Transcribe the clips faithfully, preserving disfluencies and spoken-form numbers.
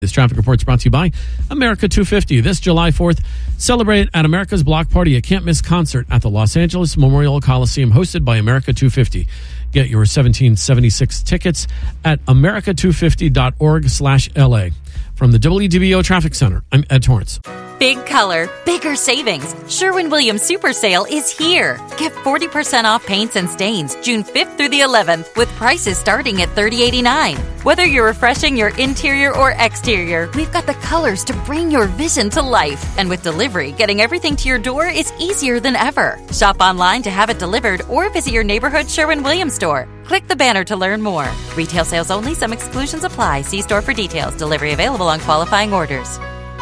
This traffic report is brought to you by America two fifty. This July fourth, celebrate at America's Block Party, a can't-miss concert at the Los Angeles Memorial Coliseum hosted by America two fifty. Get your seventeen seventy-six tickets at america two fifty dot org slash L A. From the W D B O Traffic Center, I'm Ed Torrance. Big color, bigger savings. Sherwin-Williams Super Sale is here. Get forty percent off paints and stains June fifth through the eleventh with prices starting at thirty dollars and eighty-nine cents. Whether you're refreshing your interior or exterior, we've got the colors to bring your vision to life. And with delivery, getting everything to your door is easier than ever. Shop online to have it delivered or visit your neighborhood Sherwin-Williams store. Click the banner to learn more. Retail sales only. Some exclusions apply. See store for details. Delivery available on qualifying orders.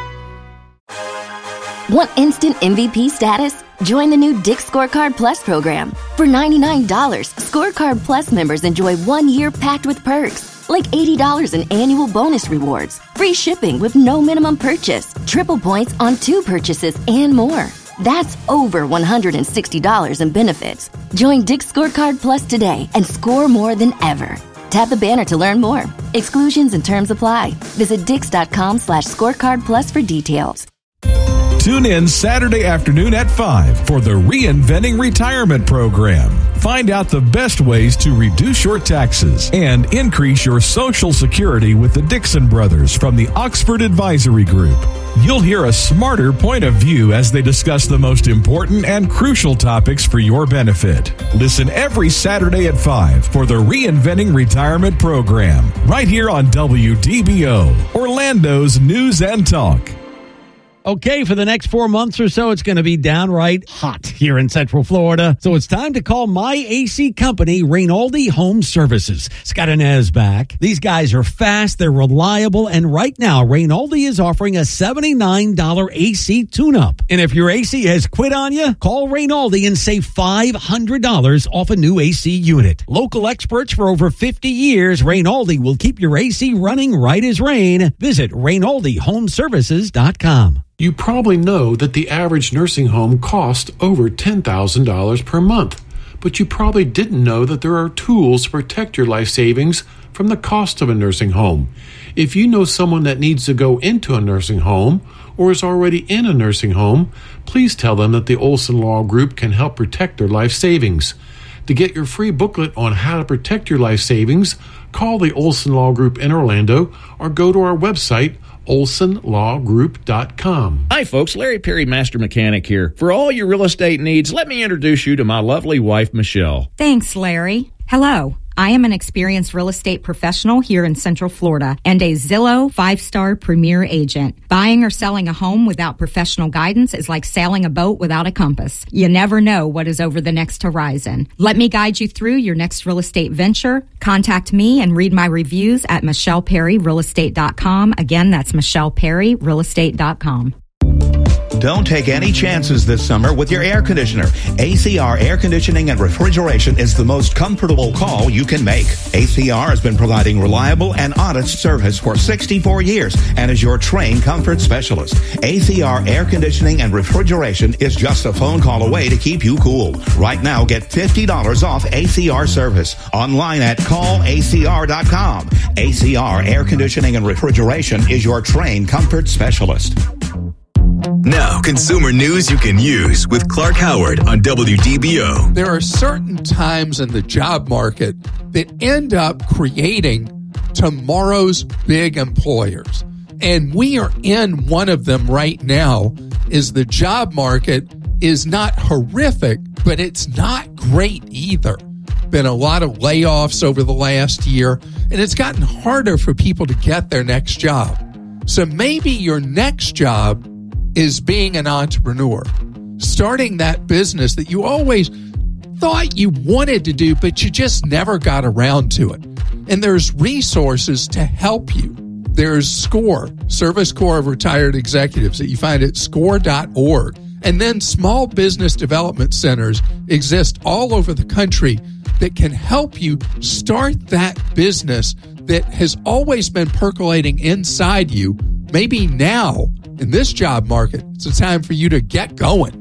Want instant M V P status? Join the new Dick's Scorecard Plus program. For ninety-nine dollars, Scorecard Plus members enjoy one year packed with perks, like eighty dollars in annual bonus rewards, free shipping with no minimum purchase, triple points on two purchases, and more. That's over one hundred sixty dollars in benefits. Join Dick's Scorecard Plus today and score more than ever. Tap the banner to learn more. Exclusions and terms apply. Visit dix.com slash scorecard plus for details. Tune in Saturday afternoon at five for the Reinventing Retirement Program. Find out the best ways to reduce your taxes and increase your Social Security with the Dixon Brothers from the Oxford Advisory Group. You'll hear a smarter point of view as they discuss the most important and crucial topics for your benefit. Listen every Saturday at five for the Reinventing Retirement Program, right here on W D B O, Orlando's News and Talk. Okay, for the next four months or so, it's going to be downright hot here in Central Florida. So it's time to call my A C company, Rainaldi Home Services. Scott and Ez back. These guys are fast, they're reliable, and right now, Rainaldi is offering a seventy-nine dollars A C tune-up. And if your A C has quit on you, call Rainaldi and save five hundred dollars off a new A C unit. Local experts for over fifty years, Rainaldi will keep your A C running right as rain. Visit Rainaldi Home Services dot com. You probably know that the average nursing home costs over ten thousand dollars per month, but you probably didn't know that there are tools to protect your life savings from the cost of a nursing home. If you know someone that needs to go into a nursing home or is already in a nursing home, please tell them that the Olson Law Group can help protect their life savings. To get your free booklet on how to protect your life savings, call the Olson Law Group in Orlando or go to our website, olson law group dot com. Hi folks, Larry Perry, Master Mechanic here. For all your real estate needs, let me introduce you to my lovely wife, Michelle. Thanks, Larry. Hello. I am an experienced real estate professional here in Central Florida and a Zillow five-star premier agent. Buying or selling a home without professional guidance is like sailing a boat without a compass. You never know what is over the next horizon. Let me guide you through your next real estate venture. Contact me and read my reviews at michelle perry real estate dot com. Again, that's michelle perry real estate dot com. Don't take any chances this summer with your air conditioner. A C R Air Conditioning and Refrigeration is the most comfortable call you can make. A C R has been providing reliable and honest service for sixty-four years and is your trained comfort specialist. A C R Air Conditioning and Refrigeration is just a phone call away to keep you cool. Right now, get fifty dollars off A C R service online at call A C R dot com. A C R Air Conditioning and Refrigeration is your trained comfort specialist. Now, consumer news you can use with Clark Howard on W D B O. There are certain times in the job market that end up creating tomorrow's big employers. And we are in one of them right now. Is the job market is not horrific, but it's not great either. Been a lot of layoffs over the last year, and it's gotten harder for people to get their next job. So maybe your next job is being an entrepreneur, starting that business that you always thought you wanted to do, but you just never got around to it. And there's resources to help you. There's SCORE, Service Corps of Retired Executives, that you find at score dot org. And then small business development centers exist all over the country that can help you start that business that has always been percolating inside you. Maybe now, in this job market, it's a time for you to get going.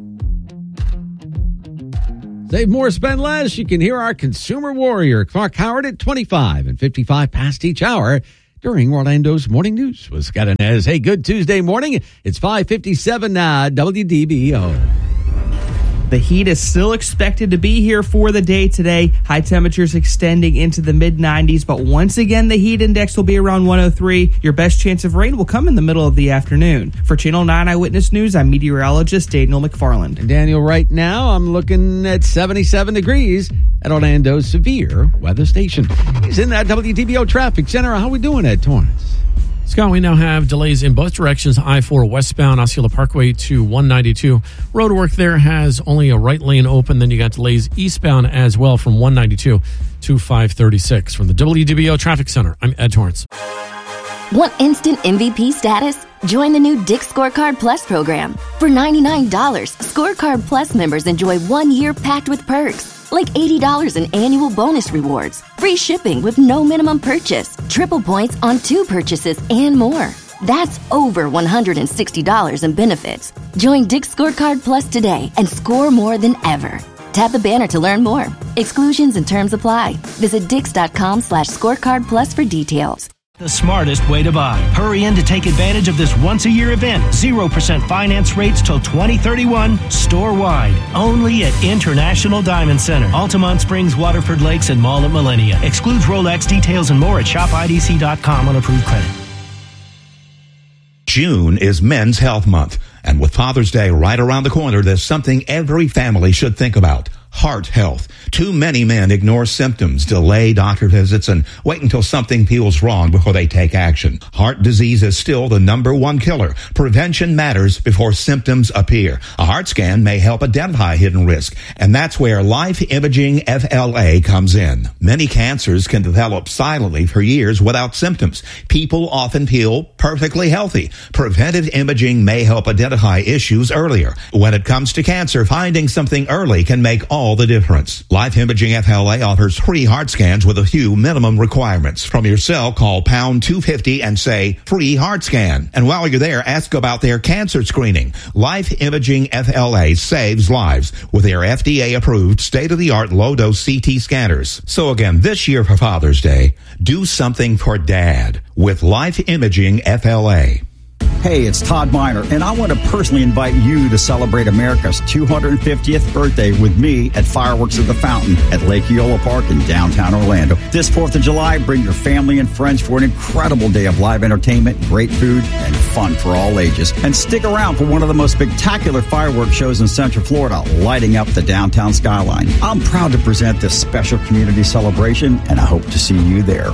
Save more, spend less. You can hear our consumer warrior, Clark Howard, at twenty-five and fifty-five past each hour. during Orlando's Morning News with Scott Inez. Hey, good Tuesday morning. It's five fifty-seven uh, W D B O. The heat is still expected to be here for the day today. High temperatures extending into the mid nineties, but once again, the heat index will be around one oh three. Your best chance of rain will come in the middle of the afternoon. For Channel nine Eyewitness News, I'm meteorologist Daniel McFarland. And Daniel, right now, I'm looking at seventy-seven degrees at Orlando's Severe Weather Station. He's in that W D B O Traffic Center. How are we doing, Ed Torrance? Scott, we now have delays in both directions, I four westbound, Osceola Parkway to one ninety-two. Road work there has only a right lane open. Then you got delays eastbound as well from one ninety-two to five thirty-six. From the W D B O Traffic Center, I'm Ed Torrance. Want instant M V P status? Join the new Dick's Scorecard Plus program. For ninety-nine dollars, Scorecard Plus members enjoy one year packed with perks. Like eighty dollars in annual bonus rewards, free shipping with no minimum purchase, triple points on two purchases, and more. That's over one hundred sixty dollars in benefits. Join Dick's Scorecard Plus today and score more than ever. Tap the banner to learn more. Exclusions and terms apply. Visit dix.com slash scorecard plus for details. The smartest way to buy. Hurry in to take advantage of this once-a-year event. zero percent finance rates till twenty thirty-one, store-wide. Only at International Diamond Center. Altamont Springs, Waterford Lakes, and Mall at Millennia. Excludes Rolex. Details and more at shop I D C dot com on approved credit. June is Men's Health Month. And with Father's Day right around the corner, there's something every family should think about. Heart health. Too many men ignore symptoms, delay doctor visits, and wait until something feels wrong before they take action. Heart disease is still the number one killer. Prevention matters before symptoms appear. A heart scan may help identify hidden risk, and that's where Life Imaging F L A comes in. Many cancers can develop silently for years without symptoms. People often feel perfectly healthy. Preventive imaging may help identify issues earlier. When it comes to cancer, finding something early can make all the difference. Life Imaging F L A offers free heart scans with a few minimum requirements. From your cell, call pound two fifty and say free heart scan. And while you're there, ask about their cancer screening. Life Imaging F L A saves lives with their F D A-approved state-of-the-art low-dose C T scanners. So again, this year for Father's Day, do something for Dad with Life Imaging F L A. Hey, it's Todd Miner, and I want to personally invite you to celebrate America's two hundred fiftieth birthday with me at Fireworks at the Fountain at Lake Eola Park in downtown Orlando. This fourth of July, bring your family and friends for an incredible day of live entertainment, great food, and fun for all ages. And stick around for one of the most spectacular fireworks shows in Central Florida, lighting up the downtown skyline. I'm proud to present this special community celebration, and I hope to see you there.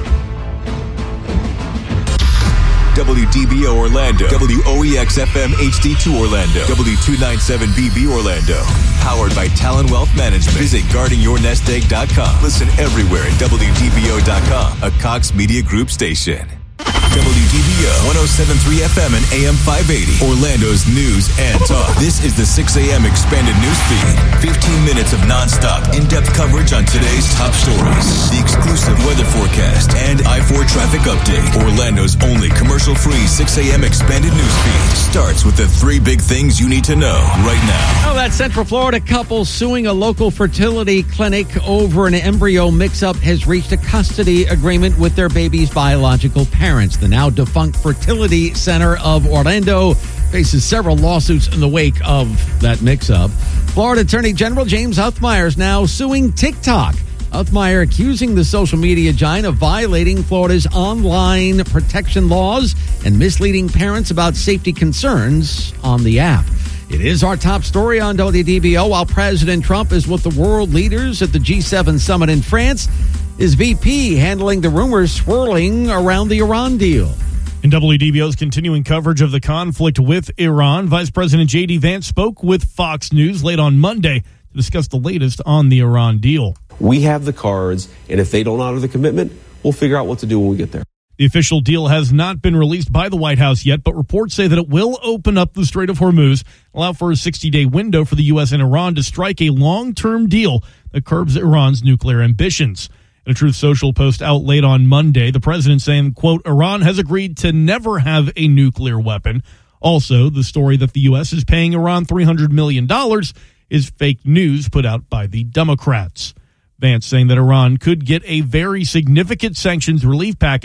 W D B O Orlando, W O E X F M H D two Orlando, W two ninety-seven B B Orlando. Powered by Talon Wealth Management. Visit guarding your nest egg dot com. Listen everywhere at W D B O dot com, a Cox Media Group station. W D B O one oh seven point three F M and A M five eighty. Orlando's news and talk. This is the six a.m. expanded news feed. fifteen minutes of nonstop, in-depth coverage on today's top stories. The exclusive weather forecast and I four traffic update. Orlando's only commercial-free six a.m. expanded news feed starts with the three big things you need to know right now. Oh, that Central Florida couple suing a local fertility clinic over an embryo mix-up has reached a custody agreement with their baby's biological parents. The now defunct Fertility Center of Orlando faces several lawsuits in the wake of that mix-up. Florida Attorney General James Huthmyer is now suing TikTok. Huthmyer accusing the social media giant of violating Florida's online protection laws and misleading parents about safety concerns on the app. It is our top story on W D B O. While President Trump is with the world leaders at the G seven summit in France, his V P handling the rumors swirling around the Iran deal. In W D B O's continuing coverage of the conflict with Iran, Vice President J D. Vance spoke with Fox News late on Monday to discuss the latest on the Iran deal. We have the cards, and if they don't honor the commitment, we'll figure out what to do when we get there. The official deal has not been released by the White House yet, but reports say that it will open up the Strait of Hormuz, allow for a sixty-day window for the U S and Iran to strike a long-term deal that curbs Iran's nuclear ambitions. In a Truth Social post out late on Monday, the president saying, quote, Iran has agreed to never have a nuclear weapon. Also, the story that the U S is paying Iran three hundred million dollars is fake news put out by the Democrats. Vance saying that Iran could get a very significant sanctions relief package,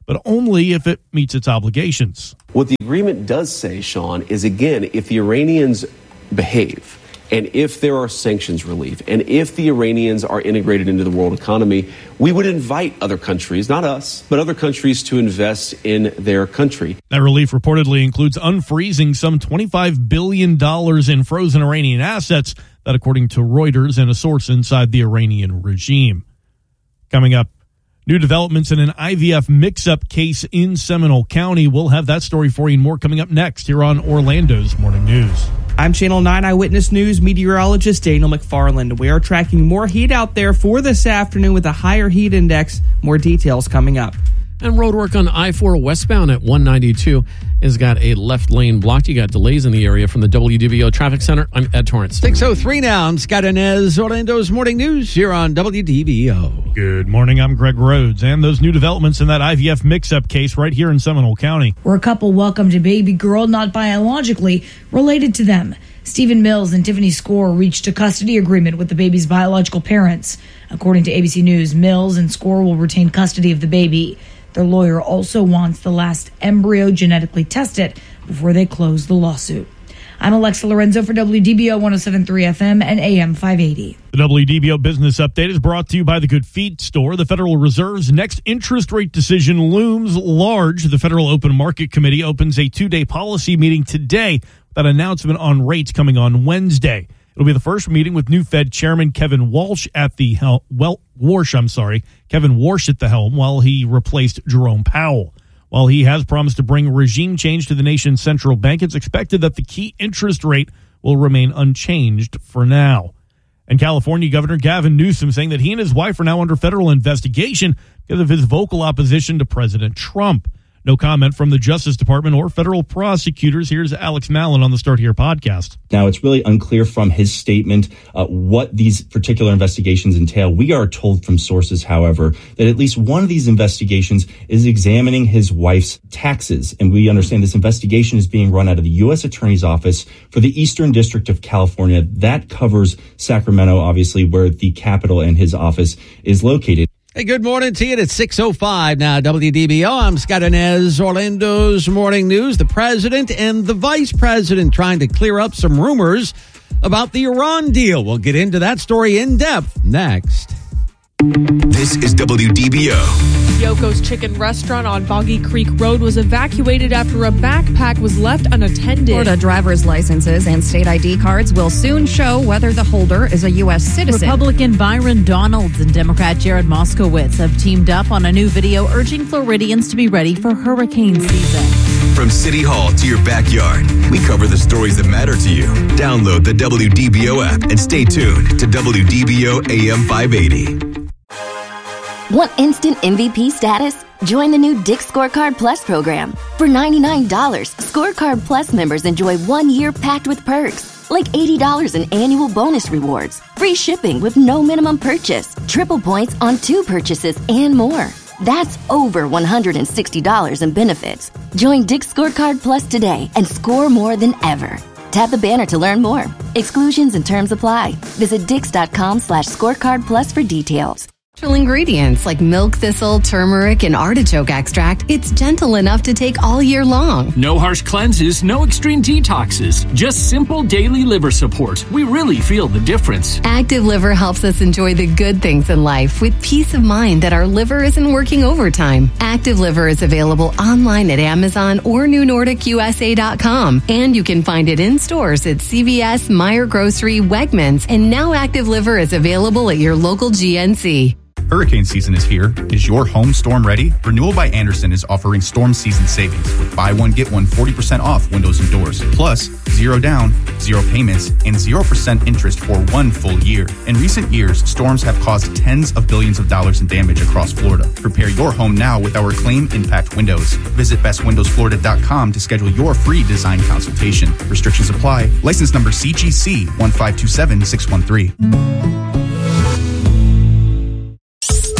but only if it meets its obligations. What the agreement does say, Sean, is again, if the Iranians behave, and if there are sanctions relief, and if the Iranians are integrated into the world economy, we would invite other countries, not us, but other countries to invest in their country. That relief reportedly includes unfreezing some twenty-five billion dollars in frozen Iranian assets, that according to Reuters and a source inside the Iranian regime. Coming up, new developments in an I V F mix-up case in Seminole County. We'll have that story for you and more coming up next here on Orlando's Morning News. I'm Channel nine Eyewitness News meteorologist Daniel McFarland. We are tracking more heat out there for this afternoon with a higher heat index. More details coming up. And road work on I four westbound at one ninety-two has got a left lane blocked. You got delays in the area from the W D B O Traffic Center. I'm Ed Torrance. six oh three now. I'm Scott Inez, Orlando's Morning News here on W D B O. Good morning. I'm Greg Rhodes. And those new developments in that I V F mix-up case right here in Seminole County. Where a couple welcomed a baby girl not biologically related to them. Stephen Mills and Tiffany Score reached a custody agreement with the baby's biological parents. According to A B C News, Mills and Score will retain custody of the baby. Their lawyer also wants the last embryo genetically tested before they close the lawsuit. I'm Alexa Lorenzo for W D B O one oh seven point three F M and A M five eighty. The W D B O Business Update is brought to you by the Good Feet Store. The Federal Reserve's next interest rate decision looms large. The Federal Open Market Committee opens a two-day policy meeting today. That announcement on rates coming on Wednesday. It'll be the first meeting with new Fed Chairman Kevin Walsh at the helm. Well, Warsh, I'm sorry, Kevin Warsh at the helm while he replaced Jerome Powell. While he has promised to bring regime change to the nation's central bank, it's expected that the key interest rate will remain unchanged for now. And California Governor Gavin Newsom saying that he and his wife are now under federal investigation because of his vocal opposition to President Trump. No comment from the Justice Department or federal prosecutors. Here's Alex Mallon on the Start Here podcast. Now, it's really unclear from his statement uh, what these particular investigations entail. We are told from sources, however, that at least one of these investigations is examining his wife's taxes. And we understand this investigation is being run out of the U S Attorney's Office for the Eastern District of California. That covers Sacramento, obviously, where the capital and his office is located. Hey, good morning to you. It's six oh five now, W D B O. I'm Scott Inez, Orlando's Morning News. The president and the vice president trying to clear up some rumors about the Iran deal. We'll get into that story in depth next. This is W D B O. Yoko's Chicken Restaurant on Boggy Creek Road was evacuated after a backpack was left unattended. Florida driver's licenses and state I D cards will soon show whether the holder is a U S citizen. Republican Byron Donalds and Democrat Jared Moskowitz have teamed up on a new video urging Floridians to be ready for hurricane season. From City Hall to your backyard, we cover the stories that matter to you. Download the W D B O app and stay tuned to W D B O A M five eighty. Want instant M V P status? Join the new Dick's Scorecard Plus program. For ninety-nine dollars, Scorecard Plus members enjoy one year packed with perks, like eighty dollars in annual bonus rewards, free shipping with no minimum purchase, triple points on two purchases, and more. That's over one hundred sixty dollars in benefits. Join Dick's Scorecard Plus today and score more than ever. Tap the banner to learn more. Exclusions and terms apply. Visit dix.com slash scorecard plus for details. Natural ingredients like milk thistle, turmeric, and artichoke extract, it's gentle enough to take all year long. No harsh cleanses, no extreme detoxes, just simple daily liver support. We really feel the difference. Active Liver helps us enjoy the good things in life with peace of mind that our liver isn't working overtime. Active Liver is available online at Amazon or new nordic U S A dot com, and you can find it in stores at C V S, Meijer Grocery, Wegmans, and now Active Liver is available at your local G N C. Hurricane season is here. Is your home storm ready? Renewal by Andersen is offering storm season savings with buy one, get one forty percent off windows and doors. Plus, zero down, zero payments, and zero percent interest for one full year. In recent years, storms have caused tens of billions of dollars in damage across Florida. Prepare your home now with our Claim Impact Windows. Visit best windows florida dot com to schedule your free design consultation. Restrictions apply. License number C G C one five two seven six one three.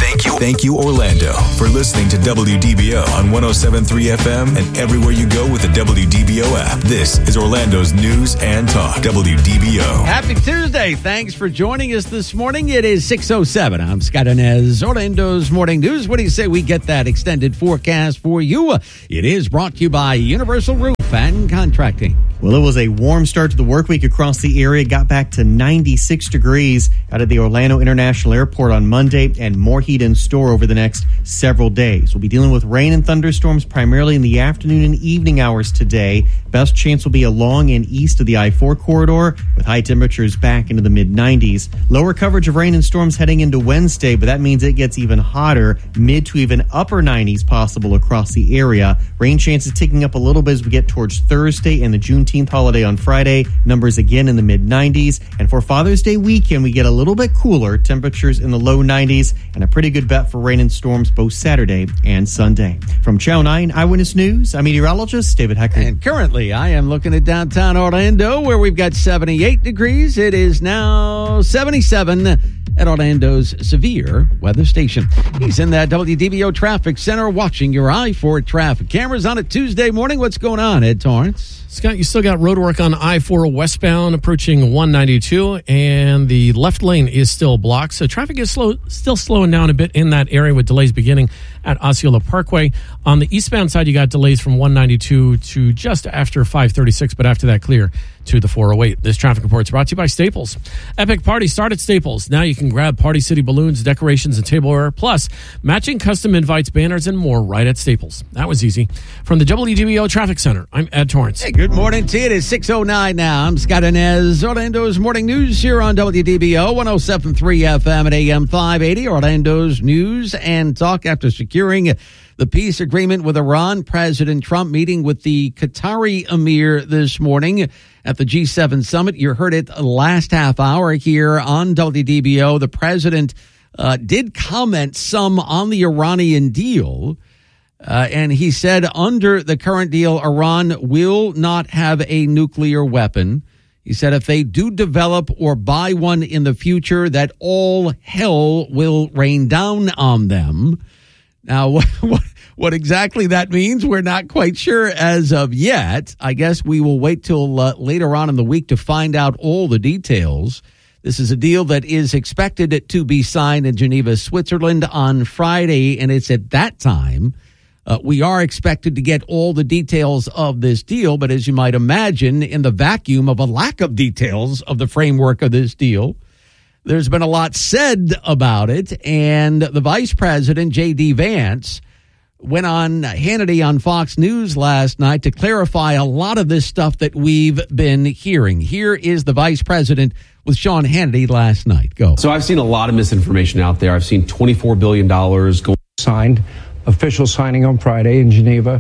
Thank you, Orlando, for listening to W D B O on one oh seven point three F M and everywhere you go with the W D B O app. This is Orlando's news and talk. W D B O. Happy Tuesday. Thanks for joining us this morning. It is six oh seven. I'm Scott Inez, Orlando's Morning News. What do you say we get that extended forecast for you? It is brought to you by Universal Roof and Contracting. Well, it was a warm start to the work week across the area. Got back to ninety-six degrees out of the Orlando International Airport on Monday, and more heat in store over the next several days. We'll be dealing with rain and thunderstorms primarily in the afternoon and evening hours today. Best chance will be along and east of the I four corridor, with high temperatures back into the mid nineties. Lower coverage of rain and storms heading into Wednesday, but that means it gets even hotter, mid to even upper nineties possible across the area. Rain chances ticking up a little bit as we get towards Thursday and the Juneteenth holiday on Friday. Numbers again in the mid nineties. And for Father's Day weekend, we get a little bit cooler, temperatures in the low nineties, and a pretty good bet for rain and storms both Saturday and Sunday. From Channel nine Eyewitness News, I'm meteorologist David Hecker. And currently, I am looking at downtown Orlando, where we've got seventy-eight degrees. It is now seventy-seven at Orlando's Severe Weather Station. He's in that W D B O Traffic Center watching your I four traffic cameras on a Tuesday morning. What's going on, Ed Torrance? Scott, you still got road work on I four westbound approaching one ninety-two, and the left lane is still blocked. So traffic is slow, still slowing down a bit in that area with delays beginning at Osceola Parkway. On the eastbound side, you got delays from one ninety-two to just after five thirty-six, but after that, clear to the four oh eight. This traffic report is brought to you by Staples. Epic Party start at Staples. Now you can grab Party City balloons, decorations, and tableware, plus matching custom invites, banners, and more right at Staples. That was easy. From the W D B O Traffic Center, I'm Ed Torrance. Hey, good morning to you. It is six oh nine now. I'm Scott Inez, Orlando's Morning News here on W D B O one oh seven point three F M at A M five eighty. Orlando's News and Talk. After securing the peace agreement with Iran, President Trump meeting with the Qatari Emir this morning at the G seven summit. You heard it last half hour here on W D B O. The president uh, did comment some on the Iranian deal. Uh, and he said under the current deal, Iran will not have a nuclear weapon. He said if they do develop or buy one in the future, that all hell will rain down on them. Now, what, what, what exactly that means, we're not quite sure as of yet. I guess we will wait till uh, later on in the week to find out all the details. This is a deal that is expected to be signed in Geneva, Switzerland on Friday, and it's at that time Uh, we are expected to get all the details of this deal, but as you might imagine, in the vacuum of a lack of details of the framework of this deal, there's been a lot said about it, and the vice president, J D. Vance, went on Hannity on Fox News last night to clarify a lot of this stuff that we've been hearing. Here is the vice president with Sean Hannity last night. Go. So I've seen a lot of misinformation out there. I've seen twenty-four billion dollars going signed. Official signing on Friday in Geneva,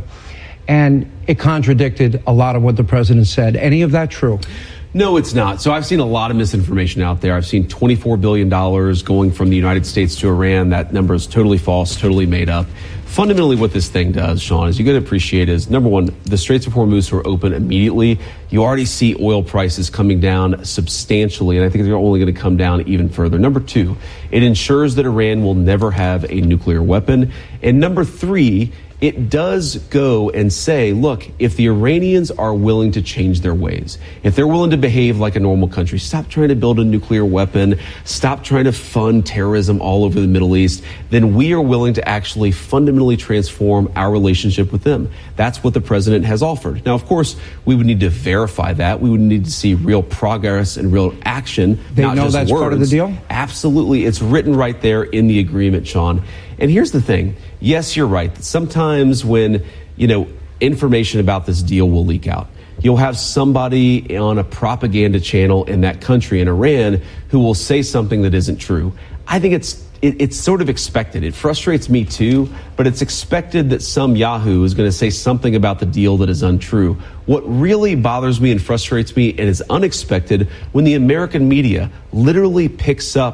and it contradicted a lot of what the president said. Any of that true? No, it's not. So I've seen a lot of misinformation out there. I've seen twenty-four billion dollars going from the United States to Iran. That number is totally false, totally made up. Fundamentally, what this thing does, Sean, is you got to appreciate is, number one, the Straits of Hormuz are open immediately. You already see oil prices coming down substantially, and I think they're only going to come down even further. Number two, it ensures that Iran will never have a nuclear weapon. And number three, it does go and say, look, if the Iranians are willing to change their ways, if they're willing to behave like a normal country, stop trying to build a nuclear weapon, stop trying to fund terrorism all over the Middle East, then we are willing to actually fundamentally transform our relationship with them. That's what the president has offered. Now, of course, we would need to verify that. We would need to see real progress and real action. They not know just that's words. Part of the deal? Absolutely. It's written right there in the agreement, Sean. And here's the thing. Yes, you're right. Sometimes when, you know, information about this deal will leak out, you'll have somebody on a propaganda channel in that country, in Iran, who will say something that isn't true. I think it's it, it's sort of expected. It frustrates me too, but it's expected that some Yahoo is going to say something about the deal that is untrue. What really bothers me and frustrates me and is unexpected when the American media literally picks up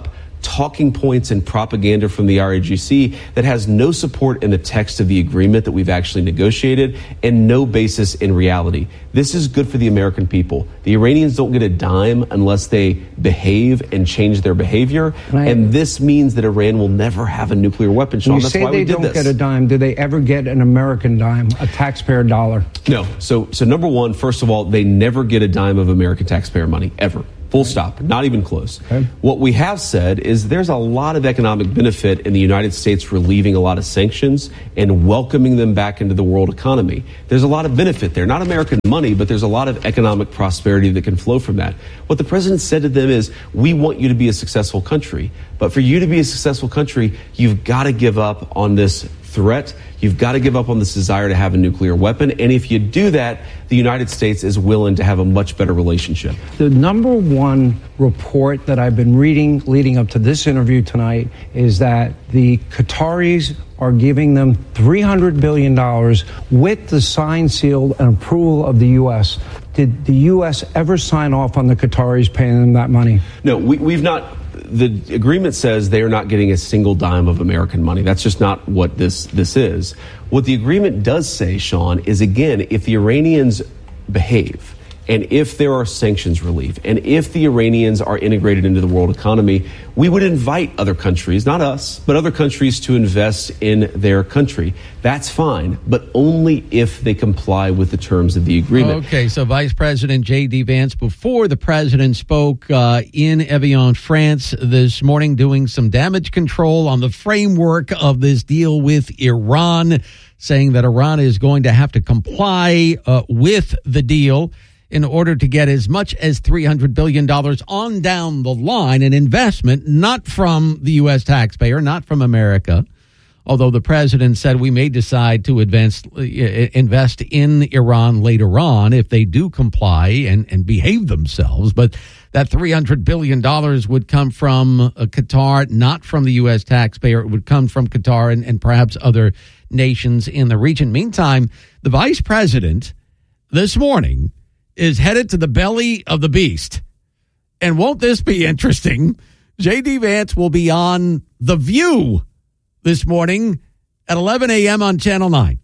talking points and propaganda from the R A G C that has no support in the text of the agreement that we've actually negotiated and no basis in reality. This is good for the American people. The Iranians don't get a dime unless they behave and change their behavior. Right. And this means that Iran will never have a nuclear weapon, Sean. When you That's say why they we did don't this. get a dime, do they ever get an American dime, a taxpayer dollar? No. So, so number one, first of all, they never get a dime of American taxpayer money, ever. Full stop. Not even close. Okay. What we have said is there's a lot of economic benefit in the United States relieving a lot of sanctions and welcoming them back into the world economy. There's a lot of benefit there. Not American money, but there's a lot of economic prosperity that can flow from that. What the president said to them is, we want you to be a successful country. But for you to be a successful country, you've got to give up on this threat. You've got to give up on this desire to have a nuclear weapon. And if you do that, the United States is willing to have a much better relationship. The number one report that I've been reading leading up to this interview tonight is that the Qataris are giving them three hundred billion dollars with the sign, seal, and approval of the U S. Did the U S ever sign off on the Qataris paying them that money? No, we, we've not. The agreement says they are not getting a single dime of American money. That's just not what this this is. What the agreement does say, Sean, is, again, if the Iranians behave and if there are sanctions relief and if the Iranians are integrated into the world economy, we would invite other countries, not us, but other countries to invest in their country. That's fine, but only if they comply with the terms of the agreement. Okay, so Vice President J D. Vance, before the president spoke uh, in Evian, France this morning, doing some damage control on the framework of this deal with Iran, saying that Iran is going to have to comply uh, with the deal in order to get as much as three hundred billion dollars on down the line, an investment not from the U S taxpayer, not from America, although the president said we may decide to advance, uh, invest in Iran later on if they do comply and, and behave themselves. But that three hundred billion dollars would come from uh, Qatar, not from the U S taxpayer. It would come from Qatar and, and perhaps other nations in the region. Meantime, the vice president this morning is headed to the belly of the beast. And won't this be interesting? J D. Vance will be on The View this morning at eleven a.m. on Channel nine.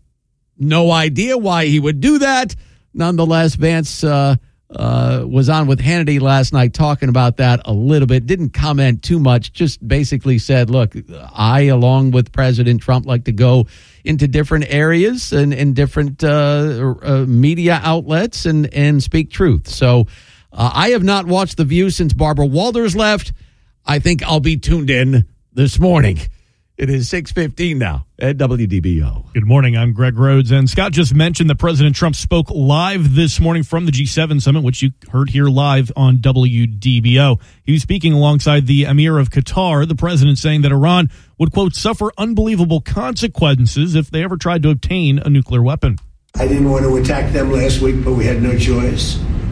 No idea why he would do that. Nonetheless, Vance uh, uh, was on with Hannity last night talking about that a little bit. Didn't comment too much, just basically said, look, I, along with President Trump, like to go into different areas and, and different uh, uh, media outlets and, and speak truth. So uh, I have not watched The View since Barbara Walters left. I think I'll be tuned in this morning. It is six fifteen now at W D B O. Good morning. I'm Greg Rhodes. And Scott just mentioned that President Trump spoke live this morning from the G seven summit, which you heard here live on W D B O. He was speaking alongside the Emir of Qatar, the president saying that Iran would, quote, suffer unbelievable consequences if they ever tried to obtain a nuclear weapon. I didn't want to attack them last week, but we had no choice.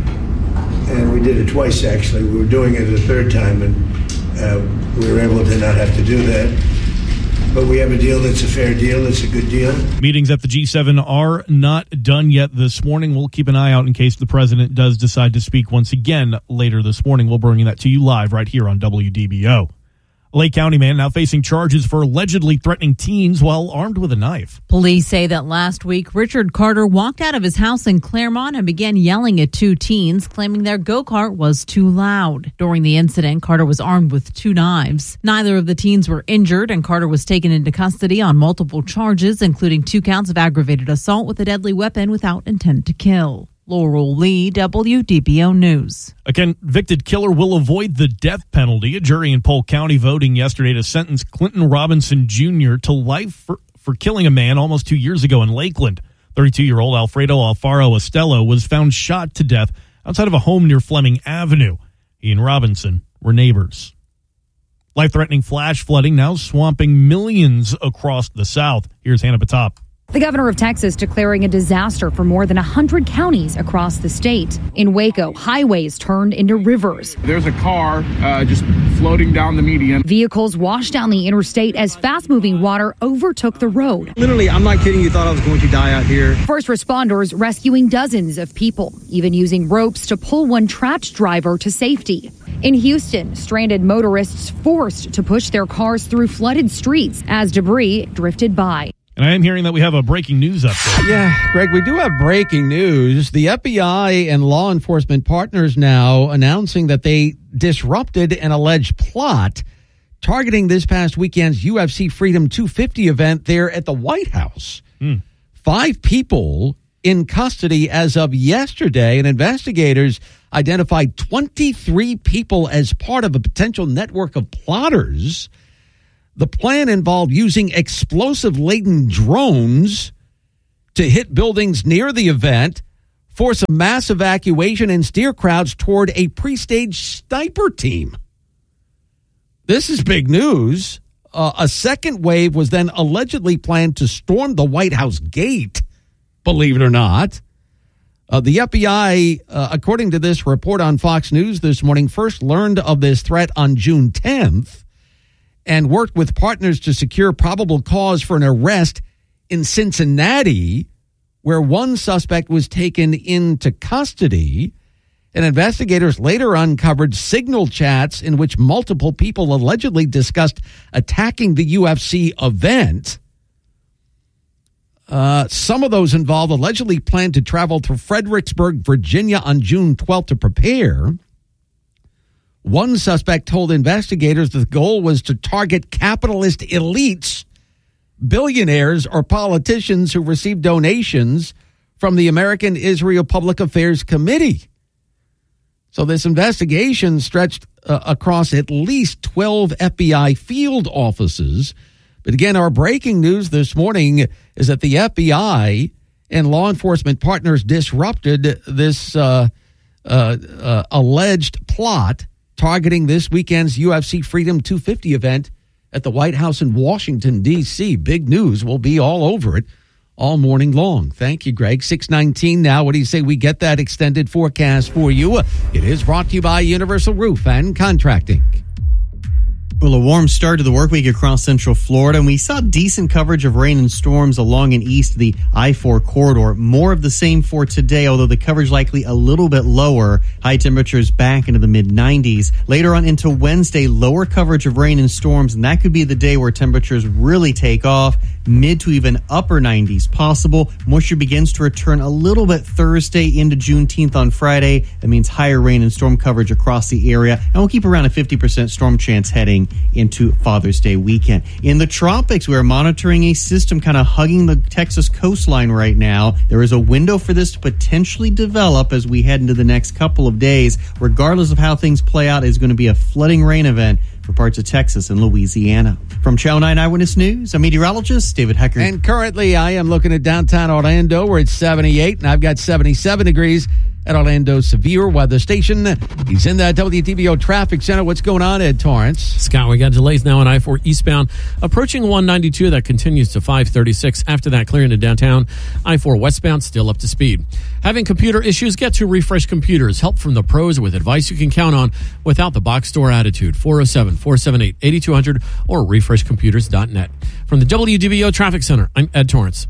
And we did it twice, actually. We were doing it a third time, and uh, we were able to not have to do that. But we have a deal that's a fair deal. It's a good deal. Meetings at the G seven are not done yet this morning. We'll keep an eye out in case the president does decide to speak once again later this morning. We'll bring that to you live right here on W D B O. A Lake County man now facing charges for allegedly threatening teens while armed with a knife. Police say that last week, Richard Carter walked out of his house in Claremont and began yelling at two teens, claiming their go-kart was too loud. During the incident, Carter was armed with two knives. Neither of the teens were injured, and Carter was taken into custody on multiple charges, including two counts of aggravated assault with a deadly weapon without intent to kill. Laurel Lee, W D B O News. A convicted killer will avoid the death penalty. A jury in Polk County voting yesterday to sentence Clinton Robinson Junior to life for, for killing a man almost two years ago in Lakeland. thirty-two-year-old Alfredo Alfaro Estelo was found shot to death outside of a home near Fleming Avenue. He and Robinson were neighbors. Life-threatening flash flooding now swamping millions across the South. Here's Hannah Batop. The governor of Texas declaring a disaster for more than one hundred counties across the state. In Waco, highways turned into rivers. There's a car uh, just floating down the median. Vehicles washed down the interstate as fast-moving water overtook the road. Literally, I'm not kidding you, thought I was going to die out here. First responders rescuing dozens of people, even using ropes to pull one trapped driver to safety. In Houston, stranded motorists forced to push their cars through flooded streets as debris drifted by. And I am hearing that we have a breaking news update. Yeah, Greg, we do have breaking news. The F B I and law enforcement partners now announcing that they disrupted an alleged plot targeting this past weekend's U F C Freedom two fifty event there at the White House. Hmm. Five people in custody as of yesterday, and investigators identified twenty-three people as part of a potential network of plotters. The plan involved using explosive-laden drones to hit buildings near the event, force a mass evacuation, and steer crowds toward a pre-staged sniper team. This is big news. Uh, a second wave was then allegedly planned to storm the White House gate, believe it or not. Uh, the F B I, uh, according to this report on Fox News this morning, first learned of this threat on June tenth. And worked with partners to secure probable cause for an arrest in Cincinnati, where one suspect was taken into custody. And investigators later uncovered signal chats in which multiple people allegedly discussed attacking the U F C event. Uh, some of those involved allegedly planned to travel to Fredericksburg, Virginia on June twelfth to prepare. One suspect told investigators that the goal was to target capitalist elites, billionaires, or politicians who received donations from the American Israel Public Affairs Committee. So this investigation stretched uh, across at least twelve F B I field offices. But again, our breaking news this morning is that the F B I and law enforcement partners disrupted this uh, uh, uh, alleged plot targeting this weekend's U F C Freedom two fifty event at the White House in Washington, D C. Big news. We'll be all over it all morning long. Thank you, Greg. six nineteen now. What do you say we get that extended forecast for you? It is brought to you by Universal Roof and Contracting. Well, a warm start to the work week across Central Florida, and we saw decent coverage of rain and storms along and east of the I four corridor. More of the same for today, although the coverage likely a little bit lower. High temperatures back into the mid nineties. Later on into Wednesday, lower coverage of rain and storms, and that could be the day where temperatures really take off. Mid to even upper nineties possible. Moisture begins to return a little bit Thursday into Juneteenth on Friday. That means higher rain and storm coverage across the area, and we'll keep around a fifty percent storm chance heading into Father's Day weekend. In the tropics, we are monitoring a system kind of hugging the Texas coastline right now. There is a window for this to potentially develop as we head into the next couple of days. Regardless of how things play out, it's going to be a flooding rain event for parts of Texas and Louisiana. From Channel nine Eyewitness News, I'm meteorologist David Hecker. And currently, I am looking at downtown Orlando, where it's seventy-eight, and I've got seventy-seven degrees at Orlando Severe Weather Station. He's in the W T B O Traffic Center. What's going on, Ed Torrance? Scott, we got delays now on I four eastbound, approaching one ninety-two. That continues to five thirty-six. After that, clearing to downtown. I four westbound, still up to speed. Having computer issues? Get to Refresh Computers. Help from the pros with advice you can count on without the box store attitude. four oh seven, four seven eight, eight two hundred or refresh computers dot net. From the W D B O Traffic Center, I'm Ed Torrance.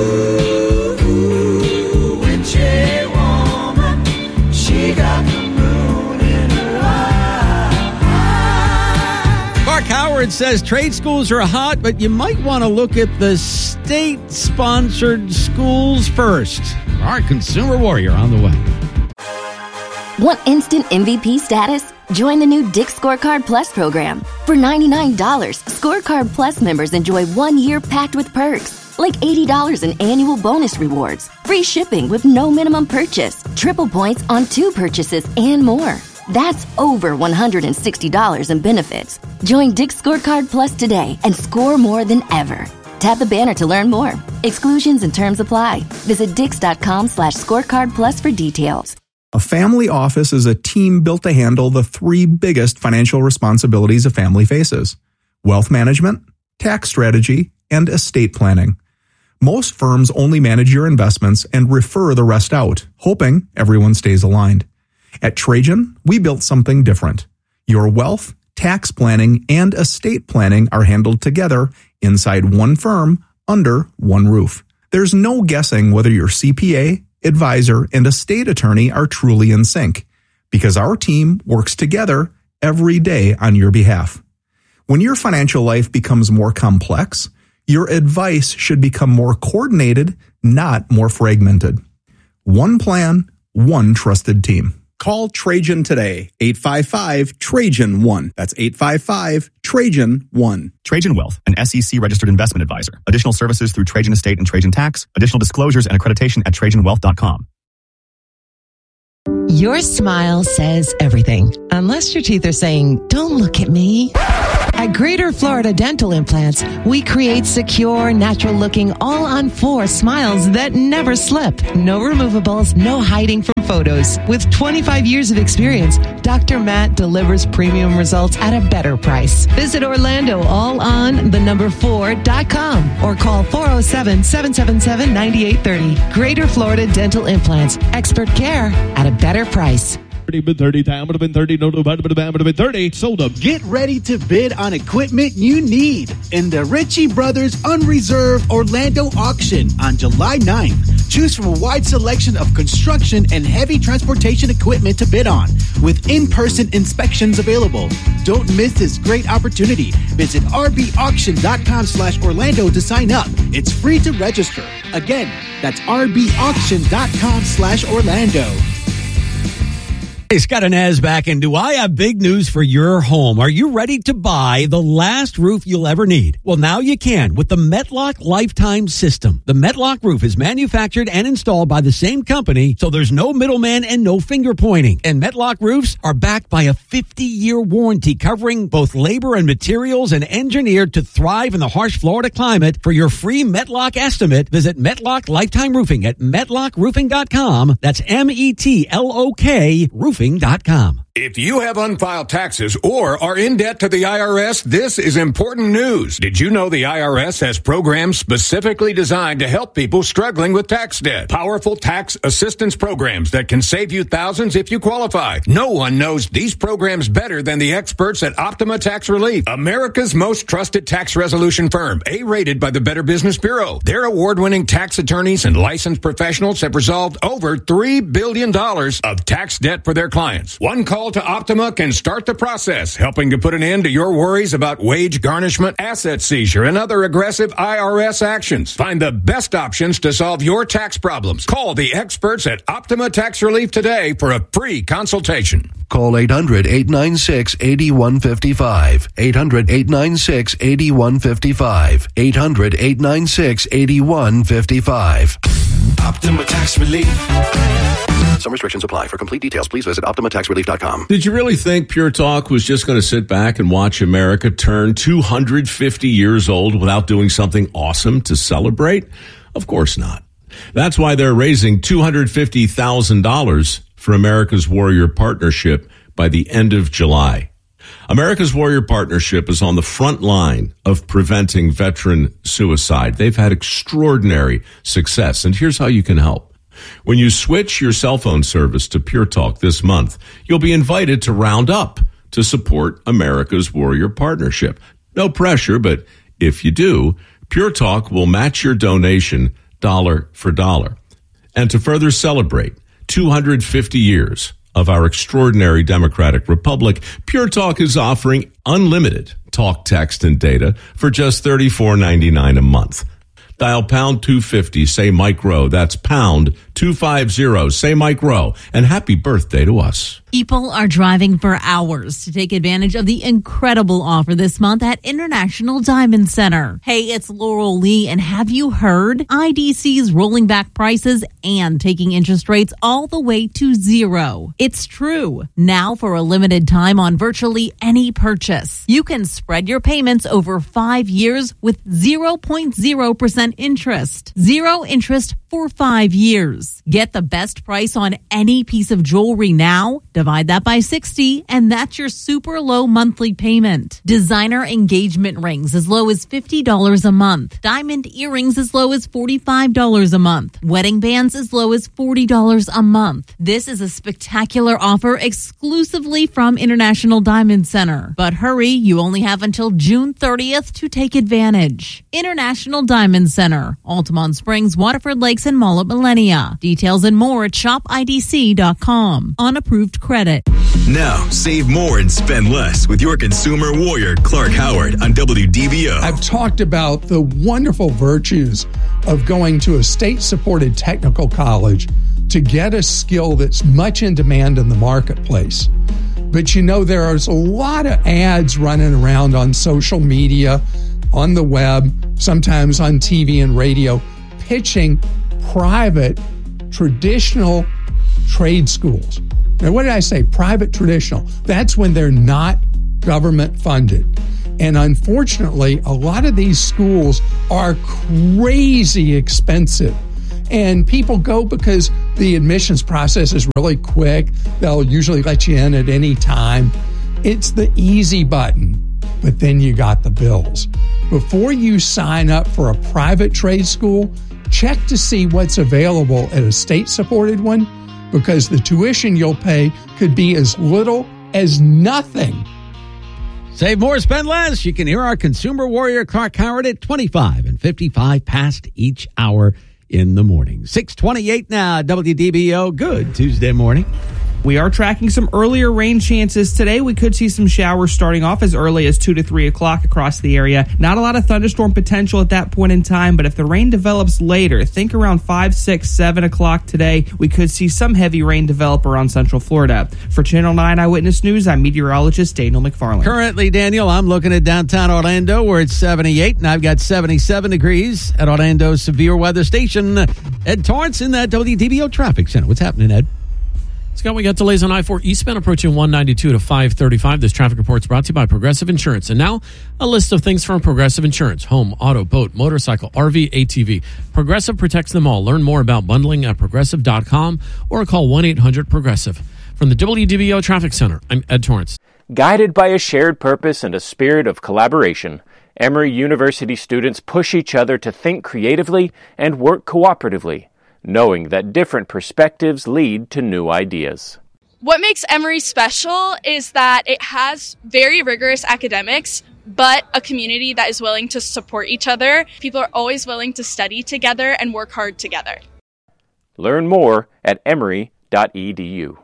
Mark Howard says trade schools are hot, but you might want to look at the state-sponsored schools first. Our consumer warrior on the way. Want instant M V P status? Join the new Dick's Scorecard Plus program. For ninety-nine dollars, Scorecard Plus members enjoy one year packed with perks, like eighty dollars in annual bonus rewards, free shipping with no minimum purchase, triple points on two purchases, and more. That's over one hundred sixty dollars in benefits. Join Dick's Scorecard Plus today and score more than ever. Tap the banner to learn more. Exclusions and terms apply. Visit dix.com slash scorecard plus for details. A family office is a team built to handle the three biggest financial responsibilities a family faces: wealth management, tax strategy, and estate planning. Most firms only manage your investments and refer the rest out, hoping everyone stays aligned. At Trajan, we built something different. Your wealth, tax planning, and estate planning are handled together inside one firm under one roof. There's no guessing whether your C P A, advisor, and estate attorney are truly in sync, because our team works together every day on your behalf. When your financial life becomes more complex, your advice should become more coordinated, not more fragmented. One plan, one trusted team. Call Trajan today, eight five five, Trajan one. That's eight five five, Trajan one. Trajan Wealth, an S E C-registered investment advisor. Additional services through Trajan Estate and Trajan Tax. Additional disclosures and accreditation at trajan wealth dot com. Your smile says everything, unless your teeth are saying, "Don't look at me." At Greater Florida Dental Implants, we create secure, natural-looking, all-on-four smiles that never slip. No removables, no hiding from photos. With twenty-five years of experience, Doctor Matt delivers premium results at a better price. Visit Orlando all on the number four dot com or call four oh seven, seven seven seven, nine eight three oh. Greater Florida Dental Implants. Expert care at a better price. thirty, time would have been thirty, no, no, would have been thirty, sold up. Get ready to bid on equipment you need in the Ritchie Brothers Unreserved Orlando auction on July ninth. Choose from a wide selection of construction and heavy transportation equipment to bid on, with in-person inspections available. Don't miss this great opportunity. Visit rbauction.com slash Orlando to sign up. It's free to register. Again, that's rbauction.com slash Orlando. Hey, Scott and Az back, and do I have big news for your home? Are you ready to buy the last roof you'll ever need? Well, now you can with the Metlock Lifetime System. The Metlock roof is manufactured and installed by the same company, so there's no middleman and no finger pointing. And Metlock roofs are backed by a fifty-year warranty covering both labor and materials and engineered to thrive in the harsh Florida climate. For your free Metlock estimate, visit Metlock Lifetime Roofing at metlock roofing dot com. That's M E T L O K roofing dot com. If you have unfiled taxes or are in debt to the I R S, this is important news. Did you know the I R S has programs specifically designed to help people struggling with tax debt? Powerful tax assistance programs that can save you thousands if you qualify. No one knows these programs better than the experts at Optima Tax Relief, America's most trusted tax resolution firm, A-rated by the Better Business Bureau. Their award-winning tax attorneys and licensed professionals have resolved over three billion dollars of tax debt for their clients. One call to Optima can start the process, helping to put an end to your worries about wage garnishment, asset seizure, and other aggressive I R S actions. Find the best options to solve your tax problems. Call the experts at Optima Tax Relief today for a free consultation. Call eight hundred, eight nine six, eight one five five. eight hundred, eight nine six, eight one five five. eight hundred, eight nine six, eight one five five. Optima Tax Relief. Some restrictions apply. For complete details, please visit optima tax relief dot com. Did you really think Pure Talk was just going to sit back and watch America turn two hundred fifty years old without doing something awesome to celebrate? Of course not. That's why they're raising two hundred fifty thousand dollars for America's Warrior Partnership by the end of July. America's Warrior Partnership is on the front line of preventing veteran suicide. They've had extraordinary success, and here's how you can help. When you switch your cell phone service to Pure Talk this month, you'll be invited to round up to support America's Warrior Partnership. No pressure, but if you do, Pure Talk will match your donation dollar for dollar. And to further celebrate two hundred fifty years of our extraordinary democratic republic, Pure Talk is offering unlimited talk, text, and data for just thirty-four ninety-nine a month. Dial pound two fifty, say Mike Rowe. That's pound two fifty, say Mike Rowe. And happy birthday to us. People are driving for hours to take advantage of the incredible offer this month at International Diamond Center. Hey, it's Laurel Lee, and have you heard? I D C's rolling back prices and taking interest rates all the way to zero. It's true. Now for a limited time on virtually any purchase, you can spread your payments over five years with zero point zero percent interest. Zero interest for five years. shoes. Get the best price on any piece of jewelry now. Divide that by sixty, and that's your super low monthly payment. Designer engagement rings as low as fifty dollars a month. Diamond earrings as low as forty-five dollars a month. Wedding bands as low as forty dollars a month. This is a spectacular offer exclusively from International Diamond Center. But hurry, you only have until June thirtieth to take advantage. International Diamond Center, Altamont Springs, Waterford Lakes, and Mall at Millennia. Details and more at shop I D C dot com. On approved credit. Now, save more and spend less with your consumer warrior, Clark Howard, on W D B O. I've talked about the wonderful virtues of going to a state-supported technical college to get a skill that's much in demand in the marketplace. But you know, there's a lot of ads running around on social media, on the web, sometimes on T V and radio, pitching private, traditional trade schools. Now, what did I say? Private, traditional. That's when they're not government funded. And unfortunately, a lot of these schools are crazy expensive. And people go because the admissions process is really quick. They'll usually let you in at any time. It's the easy button, but then you got the bills. Before you sign up for a private trade school, check to see what's available at a state-supported one, because the tuition you'll pay could be as little as nothing. Save more, spend less. You can hear our consumer warrior Clark Howard at twenty-five and fifty-five past each hour in the morning. six twenty-eight now, W D B O. Good Tuesday morning. We are tracking some earlier rain chances today. We could see some showers starting off as early as two to three o'clock across the area. Not a lot of thunderstorm potential at that point in time, but if the rain develops later, think around five, six, seven o'clock today, we could see some heavy rain develop around Central Florida. For Channel nine Eyewitness News, I'm meteorologist Daniel McFarland. Currently, Daniel, I'm looking at downtown Orlando where it's seventy-eight, and I've got seventy-seven degrees at Orlando's severe weather station. Ed Torrance in that W D B O Traffic Center. What's happening, Ed? Scott, we got delays on I four eastbound approaching one ninety-two to five thirty-five. This traffic report's brought to you by Progressive Insurance. And now, a list of things from Progressive Insurance. Home, auto, boat, motorcycle, R V, A T V. Progressive protects them all. Learn more about bundling at progressive dot com or call one eight hundred progressive. From the W D B O Traffic Center, I'm Ed Torrance. Guided by a shared purpose and a spirit of collaboration, Emory University students push each other to think creatively and work cooperatively, knowing that different perspectives lead to new ideas. What makes Emory special is that it has very rigorous academics, but a community that is willing to support each other. People are always willing to study together and work hard together. Learn more at emory dot e d u.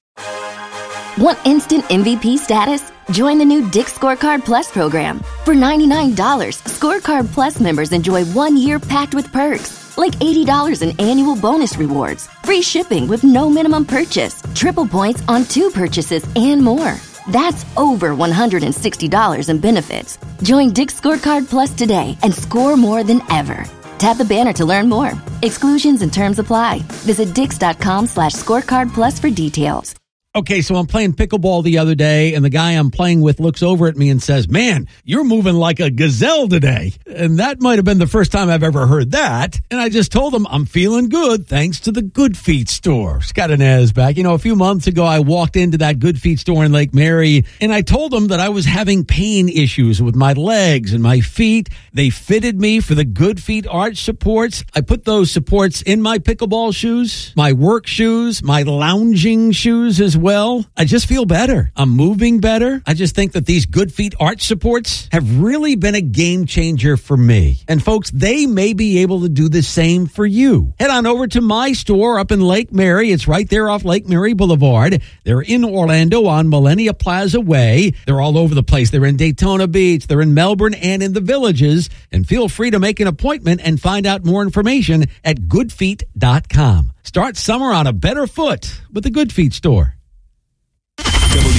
Want instant M V P status? Join the new Dick's Scorecard Plus program. For ninety-nine dollars, Scorecard Plus members enjoy one year packed with perks, like eighty dollars in annual bonus rewards, free shipping with no minimum purchase, triple points on two purchases, and more. That's over one hundred sixty dollars in benefits. Join Dick's Scorecard Plus today and score more than ever. Tap the banner to learn more. Exclusions and terms apply. Visit dix.com slash scorecard plus for details. Okay, so I'm playing pickleball the other day, and the guy I'm playing with looks over at me and says, "Man, you're moving like a gazelle today." And that might have been the first time I've ever heard that. And I just told him I'm feeling good thanks to the Good Feet store. Scott Inez back. You know, a few months ago, I walked into that Good Feet store in Lake Mary, and I told them that I was having pain issues with my legs and my feet. They fitted me for the Good Feet arch supports. I put those supports in my pickleball shoes, my work shoes, my lounging shoes as well. Well, I just feel better. I'm moving better. I just think that these Good Feet arch supports have really been a game changer for me. And folks, they may be able to do the same for you. Head on over to my store up in Lake Mary. It's right there off Lake Mary Boulevard. They're in Orlando on Millennia Plaza Way. They're all over the place. They're in Daytona Beach. They're in Melbourne and in the Villages. And feel free to make an appointment and find out more information at good feet dot com. Start summer on a better foot with the Good Feet store. W D B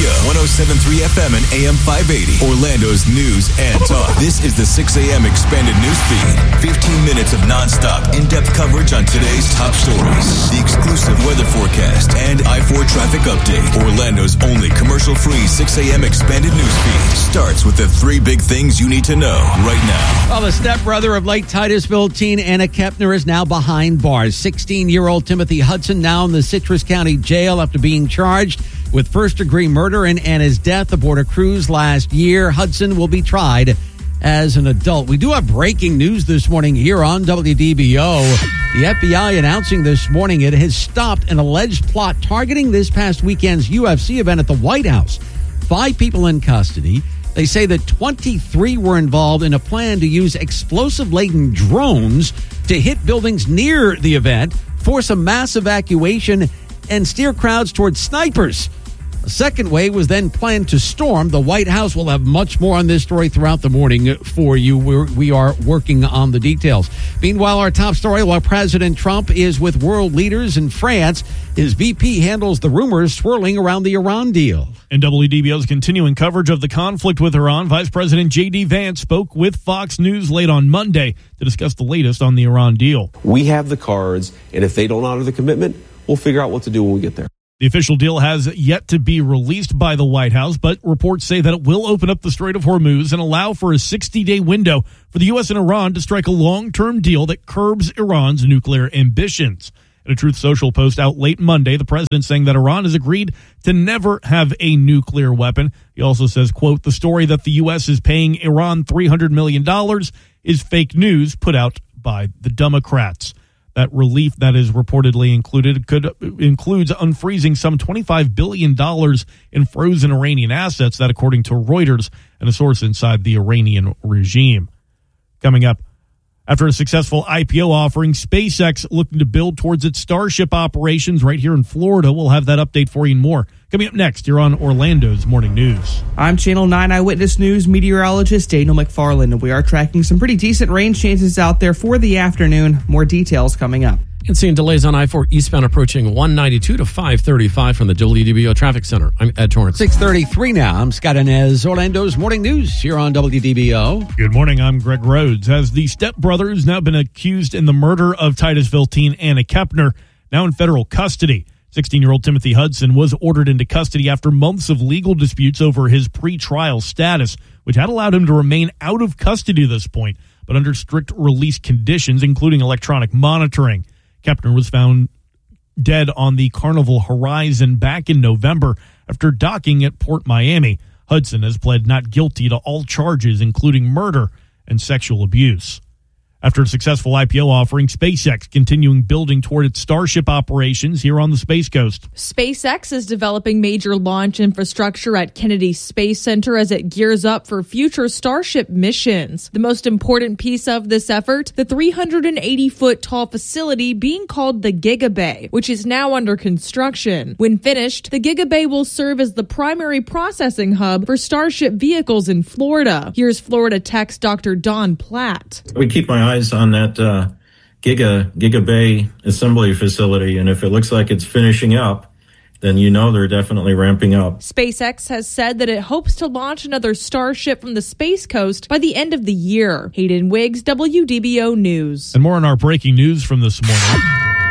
one oh seven point three F M and A M five eighty. Orlando's news and talk. This is the six a.m. expanded news feed. fifteen minutes of nonstop, in-depth coverage on today's top stories. The exclusive weather forecast and I four traffic update. Orlando's only commercial-free six a.m. expanded news feed starts with the three big things you need to know right now. Well, the stepbrother of late Titusville teen Anna Kepner is now behind bars. sixteen-year-old Timothy Hudson now in the Citrus County Jail after being charged with first-degree murder in Anna's death aboard a cruise last year. Hudson will be tried as an adult. We do have breaking news this morning here on W D B O. The F B I announcing this morning it has stopped an alleged plot targeting this past weekend's U F C event at the White House. Five people in custody. They say that twenty-three were involved in a plan to use explosive-laden drones to hit buildings near the event, force a mass evacuation, and steer crowds towards snipers. A second wave was then planned to storm the White House. We'll have much more on this story throughout the morning for you. We're, we are working on the details. Meanwhile, our top story, while President Trump is with world leaders in France, his V P handles the rumors swirling around the Iran deal. In W D B O's continuing coverage of the conflict with Iran, Vice President J D. Vance spoke with Fox News late on Monday to discuss the latest on the Iran deal. We have the cards, and if they don't honor the commitment, we'll figure out what to do when we get there. The official deal has yet to be released by the White House, but reports say that it will open up the Strait of Hormuz and allow for a sixty-day window for the U S and Iran to strike a long-term deal that curbs Iran's nuclear ambitions. In a Truth Social post out late Monday, the president saying that Iran has agreed to never have a nuclear weapon. He also says, quote, the story that the U S is paying Iran three hundred million dollars is fake news put out by the Democrats. That relief that is reportedly included could includes unfreezing some twenty-five billion dollars in frozen Iranian assets, that according to Reuters and a source inside the Iranian regime. Coming up, after a successful I P O offering, SpaceX looking to build towards its Starship operations right here in Florida. We'll have that update for you and more. Coming up next, you're on Orlando's Morning News. I'm Channel nine Eyewitness News meteorologist Daniel McFarland, and we are tracking some pretty decent rain chances out there for the afternoon. More details coming up. And seeing delays on I four eastbound approaching one ninety-two to five thirty-five from the W D B O Traffic Center. I'm Ed Torrance. six thirty-three now. I'm Scott Inez. Orlando's Morning News here on W D B O. Good morning. I'm Greg Rhodes. As the stepbrother has now been accused in the murder of Titusville teen Anna Kepner, now in federal custody. sixteen-year-old Timothy Hudson was ordered into custody after months of legal disputes over his pretrial status, which had allowed him to remain out of custody at this point, but under strict release conditions, including electronic monitoring. Kepner was found dead on the Carnival Horizon back in November after docking at Port Miami. Hudson has pled not guilty to all charges, including murder and sexual abuse. After a successful I P O offering, SpaceX continuing building toward its Starship operations here on the Space Coast. SpaceX is developing major launch infrastructure at Kennedy Space Center as it gears up for future Starship missions. The most important piece of this effort, the three hundred eighty foot tall facility being called the Giga Bay, which is now under construction. When finished, the Giga Bay will serve as the primary processing hub for Starship vehicles in Florida. Here's Florida Tech's Doctor Don Platt. We keep my eyes on that uh, Giga Giga Bay assembly facility, and if it looks like it's finishing up, then you know they're definitely ramping up. SpaceX has said that it hopes to launch another Starship from the Space Coast by the end of the year. Hayden Wiggs, W D B O News. And more on our breaking news from this morning.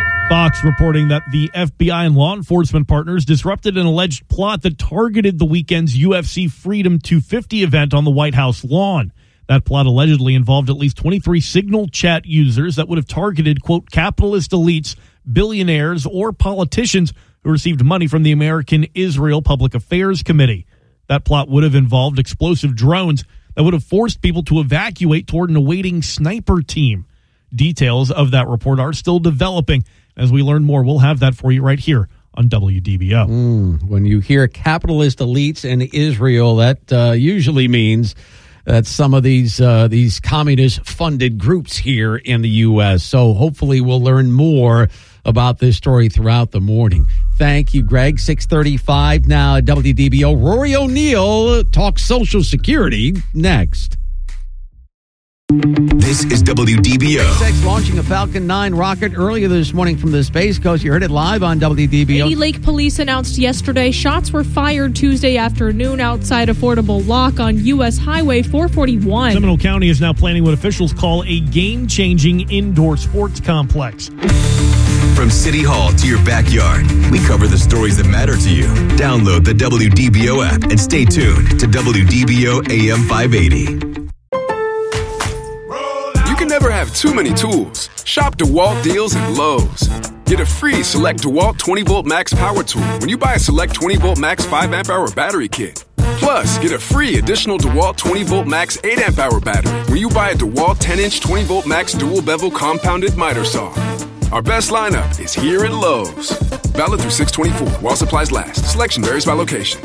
Fox reporting that the F B I and law enforcement partners disrupted an alleged plot that targeted the weekend's U F C Freedom two fifty event on the White House lawn. That plot allegedly involved at least twenty-three Signal chat users that would have targeted, quote, capitalist elites, billionaires, or politicians who received money from the American Israel Public Affairs Committee. That plot would have involved explosive drones that would have forced people to evacuate toward an awaiting sniper team. Details of that report are still developing. As we learn more, we'll have that for you right here on W D B O. Mm, when you hear capitalist elites in Israel, that uh, usually means that some of these uh, these communist-funded groups here in the U S. So hopefully we'll learn more about this story throughout the morning. Thank you, Greg. six thirty-five now at W D B O. Rory O'Neill talks Social Security next. This is W D B O. SpaceX launching a Falcon nine rocket earlier this morning from the Space Coast. You heard it live on W D B O. Katy Lake police announced yesterday shots were fired Tuesday afternoon outside Affordable Lock on U S Highway four forty-one. Seminole County is now planning what officials call a game-changing indoor sports complex. From City Hall to your backyard, we cover the stories that matter to you. Download the W D B O app and stay tuned to W D B O A M five eighty. You can never have too many tools. Shop DeWalt deals at Lowe's. Get a free Select DeWalt twenty volt Max power tool when you buy a Select twenty volt Max five amp hour battery kit. Plus, get a free additional DeWalt twenty volt Max eight amp hour battery when you buy a DeWalt ten inch twenty volt Max dual bevel compounded miter saw. Our best lineup is here at Lowe's. Valid through six twenty-four while supplies last. Selection varies by location.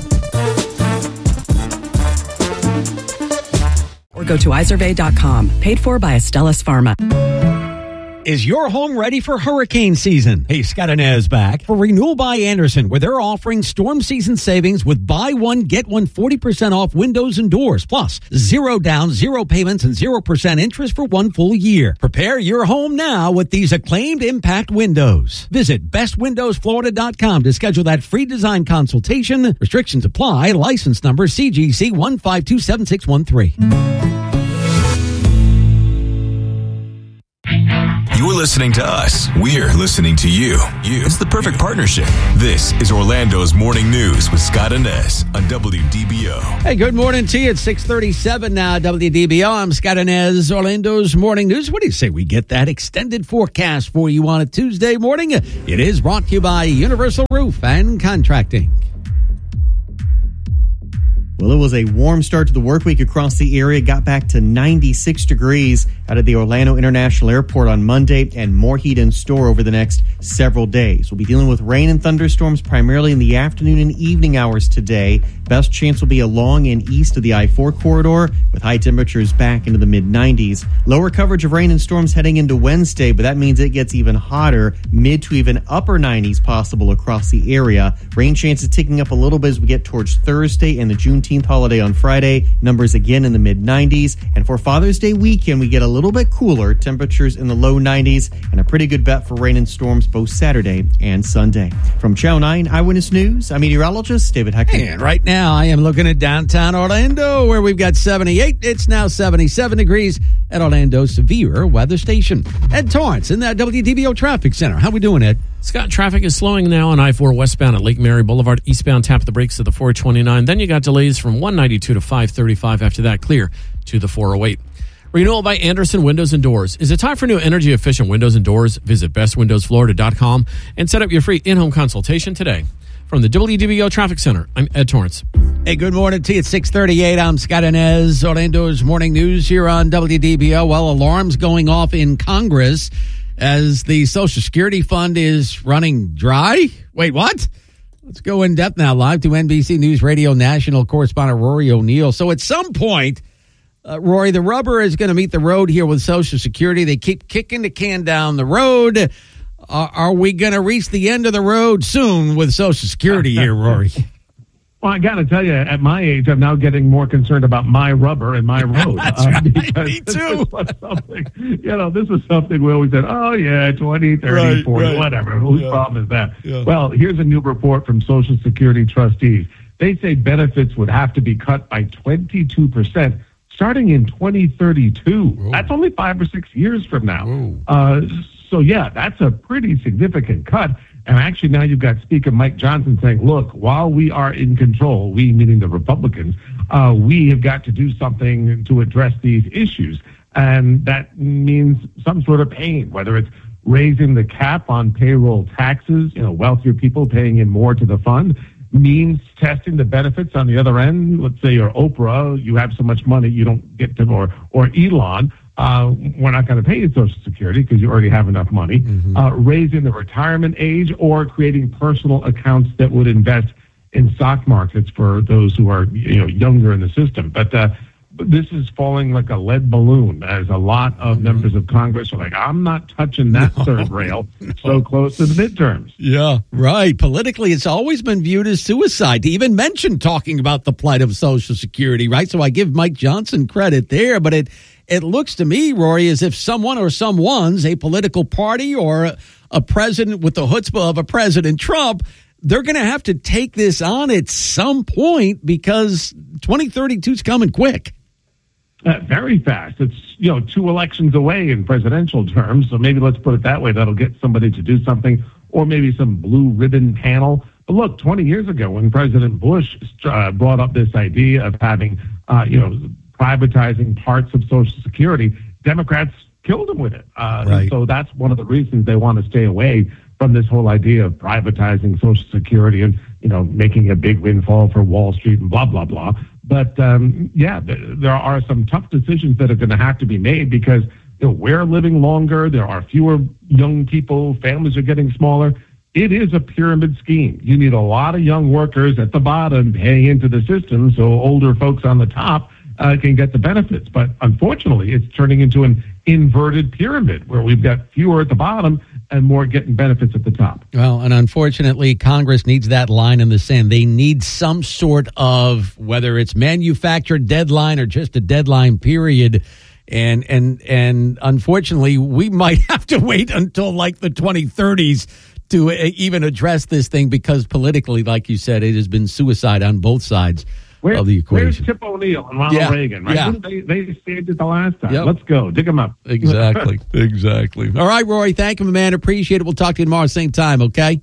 Or go to isurvey dot com. Paid for by Astellas Pharma. Is your home ready for hurricane season? Hey, Scott Inez back for Renewal by Andersen, where they're offering storm season savings with buy one, get one forty percent off windows and doors, plus zero down, zero payments, and zero percent interest for one full year. Prepare your home now with these acclaimed impact windows. Visit best windows florida dot com to schedule that free design consultation. Restrictions apply. License number C G C one five two seven six one three. You're listening to us. We're listening to you. You. It's the perfect partnership. This is Orlando's Morning News with Scott Inez on W D B O. Hey, good morning to you. It's six thirty-seven now, W D B O. I'm Scott Inez, Orlando's Morning News. What do you say we get that extended forecast for you on a Tuesday morning? It is brought to you by Universal Roof and Contracting. Well, it was a warm start to the work week across the area. Got back to ninety-six degrees out of the Orlando International Airport on Monday, and more heat in store over the next several days. We'll be dealing with rain and thunderstorms primarily in the afternoon and evening hours today. Best chance will be along and east of the I four corridor, with high temperatures back into the mid nineties. Lower coverage of rain and storms heading into Wednesday, but that means it gets even hotter, mid to even upper nineties possible across the area. Rain chances ticking up a little bit as we get towards Thursday and the Juneteenth holiday on Friday. Numbers again in the mid nineties. And for Father's Day weekend, we get a little bit cooler, temperatures in the low nineties, and a pretty good bet for rain and storms both Saturday and Sunday. From Channel nine Eyewitness News, I'm meteorologist David Heckman. And right now, I am looking at downtown Orlando, where we've got seventy-eight. It's now seventy-seven degrees at Orlando's Severe Weather Station. Ed Torrance in that W D B O Traffic Center. How we doing, Ed? Scott, traffic is slowing now on I four westbound at Lake Mary Boulevard. Eastbound, tap the brakes to the four twenty-nine. Then you got delays from one ninety-two to five thirty-five. After that, clear to the four oh eight. Renewal by Andersen Windows and Doors. Is it time for new energy-efficient windows and doors? Visit best windows florida dot com and set up your free in-home consultation today. From the W D B O Traffic Center, I'm Ed Torrance. Hey, good morning to you. It's six thirty-eight. I'm Scott Inez. Orlando's Morning News here on W D B O. Well, alarms going off in Congress as the Social Security Fund is running dry. Wait, what? Let's go in depth now. Live to N B C News Radio National correspondent Rory O'Neill. So at some point, uh, Rory, the rubber is going to meet the road here with Social Security. They keep kicking the can down the road. Uh, are we going to reach the end of the road soon with Social Security here, Rory? Well, I got to tell you, at my age, I'm now getting more concerned about my rubber and my road. That's uh, right. Because Me this too. was something, you know, this was something we always said, oh, yeah, twenty, thirty, Right, forty, right. whatever. Whose Yeah. problem is that? Yeah. Well, here's a new report from Social Security trustees. They say benefits would have to be cut by twenty-two percent starting in twenty thirty-two. Whoa. That's only five or six years from now. Whoa. Uh, so, yeah, that's a pretty significant cut. And actually now you've got Speaker Mike Johnson saying, look, while we are in control, we meaning the Republicans, uh, we have got to do something to address these issues. And that means some sort of pain, whether it's raising the cap on payroll taxes, you know, wealthier people paying in more to the fund, means testing the benefits on the other end. Let's say you're Oprah, you have so much money you don't get to, or, or Elon, Uh, we're not going to pay you Social Security because you already have enough money. Mm-hmm. Uh, raising the retirement age or creating personal accounts that would invest in stock markets for those who are, you know, younger in the system. But, uh, but this is falling like a lead balloon, as a lot of mm-hmm. members of Congress are like, I'm not touching that no, third rail no. so close to the midterms. Yeah, right. Politically, it's always been viewed as suicide to even mention talking about the plight of Social Security, right? So I give Mike Johnson credit there, but it it looks to me, Rory, as if someone or someone's, a political party or a, a president with the chutzpah of a President Trump, they're going to have to take this on at some point because twenty thirty-two is coming quick. Uh, very fast. It's, you know, two elections away in presidential terms. So maybe let's put it that way. That'll get somebody to do something, or maybe some blue ribbon panel. But look, twenty years ago when President Bush uh, brought up this idea of having, uh, you know, privatizing parts of Social Security, Democrats killed him with it. Uh, right. So that's one of the reasons they want to stay away from this whole idea of privatizing Social Security and, you know, making a big windfall for Wall Street and blah, blah, blah. But, um, yeah, th- there are some tough decisions that are going to have to be made because, you know, we're living longer. There are fewer young people. Families are getting smaller. It is a pyramid scheme. You need a lot of young workers at the bottom paying into the system so older folks on the top uh, can get the benefits. But unfortunately, it's turning into an inverted pyramid where we've got fewer at the bottom and more getting benefits at the top. Well, and unfortunately, Congress needs that line in the sand. They need some sort of, whether it's manufactured deadline or just a deadline period. And and and unfortunately, we might have to wait until like the twenty thirties to even address this thing because politically, like you said, it has been suicide on both sides Where, of the equation. Where's Tip O'Neill and Ronald Yeah, Reagan? Right? yeah. They, they saved it the last time. Yep. Let's go. Dig them up. Exactly. Exactly. All right, Rory. Thank you, man. Appreciate it. We'll talk to you tomorrow, same time, okay?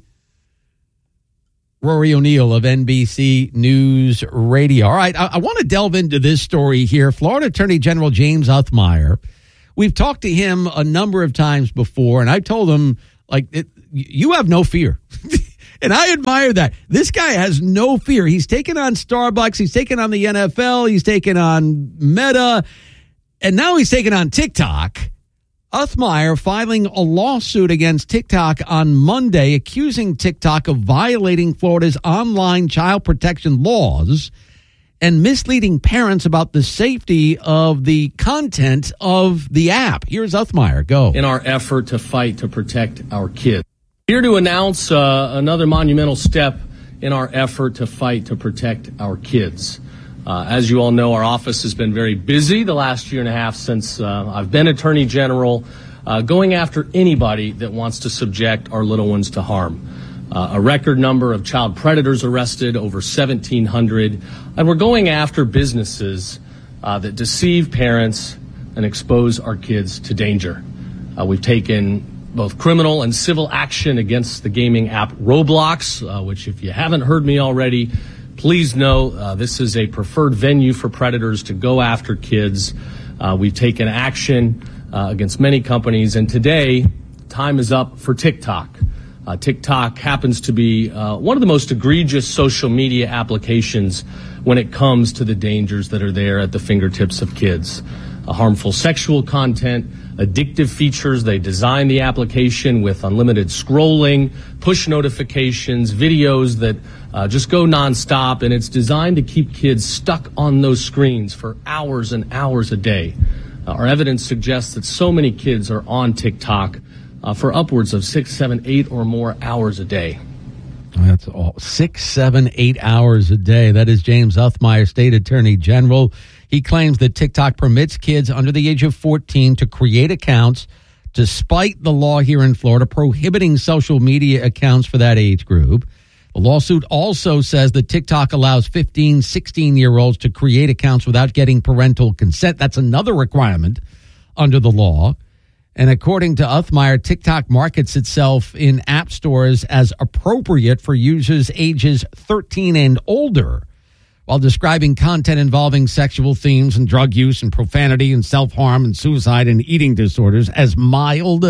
Rory O'Neill of N B C News Radio. All right, I, I want to delve into this story here. Florida Attorney General James Othmeyer. We've talked to him a number of times before, and I told him, like, it, you have no fear. And I admire that. This guy has no fear. He's taken on Starbucks. He's taken on the N F L. He's taken on Meta. And now he's taken on TikTok. Othmeyer filing a lawsuit against TikTok on Monday, accusing TikTok of violating Florida's online child protection laws and misleading parents about the safety of the content of the app. Here's Othmeyer. Go. In our effort to fight to protect our kids. Here to announce uh, another monumental step in our effort to fight to protect our kids. Uh, as you all know, our office has been very busy the last year and a half since uh, I've been Attorney General, uh, going after anybody that wants to subject our little ones to harm. Uh, a record number of child predators arrested, over seventeen hundred, and we're going after businesses uh, that deceive parents and expose our kids to danger. Uh, we've taken both criminal and civil action against the gaming app Roblox, uh, which if you haven't heard me already, please know uh, this is a preferred venue for predators to go after kids. Uh, we've taken action uh, against many companies, and today, time is up for TikTok. Uh, TikTok happens to be uh, one of the most egregious social media applications when it comes to the dangers that are there at the fingertips of kids. Uh, harmful sexual content, addictive features. They design the application with unlimited scrolling, push notifications, videos that uh, just go nonstop, and it's designed to keep kids stuck on those screens for hours and hours a day. Uh, our evidence suggests that so many kids are on TikTok uh, for upwards of six, seven, eight or more hours a day. That's all. Six, seven, eight hours a day. That is James Othmeyer, State Attorney General. He claims that TikTok permits kids under the age of fourteen to create accounts, despite the law here in Florida prohibiting social media accounts for that age group. The lawsuit also says that TikTok allows fifteen, sixteen-year-olds to create accounts without getting parental consent. That's another requirement under the law. And according to Othmeyer, TikTok markets itself in app stores as appropriate for users ages thirteen and older, while describing content involving sexual themes and drug use and profanity and self-harm and suicide and eating disorders as mild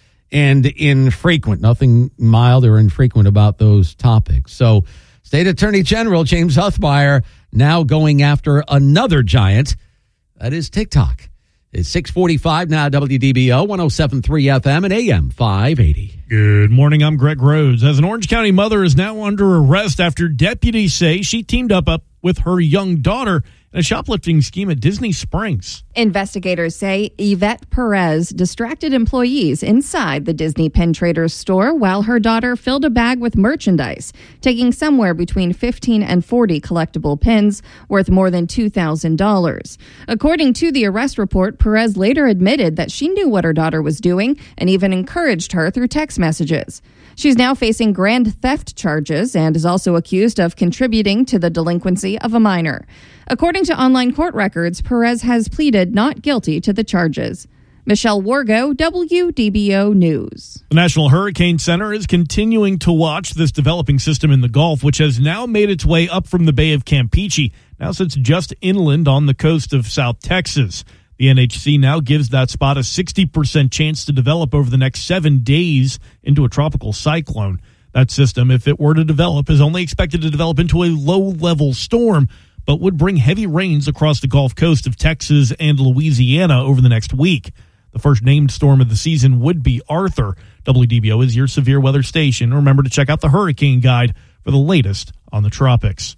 and infrequent. Nothing mild or infrequent about those topics. So State Attorney General James Othmeyer now going after another giant, that is TikTok. It's six forty-five now, W D B O, one oh seven point three F M and A M five eighty. Good morning, I'm Greg Rhodes. As an Orange County mother is now under arrest after deputies say she teamed up, up with her young daughter in a shoplifting scheme at Disney Springs. Investigators say Yvette Perez distracted employees inside the Disney Pin Traders store while her daughter filled a bag with merchandise, taking somewhere between fifteen and forty collectible pins worth more than two thousand dollars. According to the arrest report, Perez later admitted that she knew what her daughter was doing and even encouraged her through text messages. She's now facing grand theft charges and is also accused of contributing to the delinquency of a minor. According to online court records, Perez has pleaded not guilty to the charges. Michelle Wargo, W D B O News. The National Hurricane Center is continuing to watch this developing system in the Gulf, which has now made its way up from the Bay of Campeche. Now sits just inland on the coast of South Texas. The N H C now gives that spot a sixty percent chance to develop over the next seven days into a tropical cyclone. That system, if it were to develop, is only expected to develop into a low-level storm, but would bring heavy rains across the Gulf Coast of Texas and Louisiana over the next week. The first named storm of the season would be Arthur. W D B O is your severe weather station. Remember to check out the Hurricane Guide for the latest on the tropics.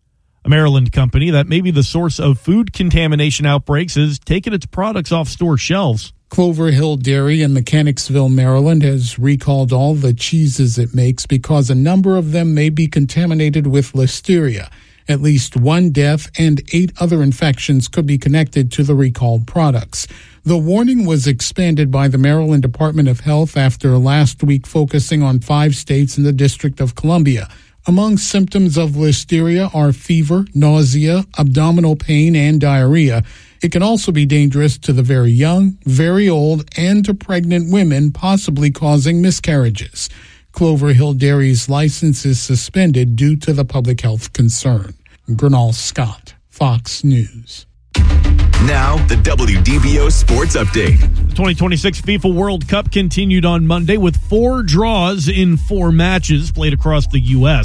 A Maryland company that may be the source of food contamination outbreaks has taken its products off store shelves. Clover Hill Dairy in Mechanicsville, Maryland, has recalled all the cheeses it makes because a number of them may be contaminated with Listeria. At least one death and eight other infections could be connected to the recalled products. The warning was expanded by the Maryland Department of Health after last week focusing on five states in the District of Columbia. Among symptoms of Listeria are fever, nausea, abdominal pain, and diarrhea. It can also be dangerous to the very young, very old, and to pregnant women, possibly causing miscarriages. Clover Hill Dairy's license is suspended due to the public health concern. Gernal Scott, Fox News. Now, the W D B O Sports Update. The twenty twenty-six FIFA World Cup continued on Monday with four draws in four matches played across the U S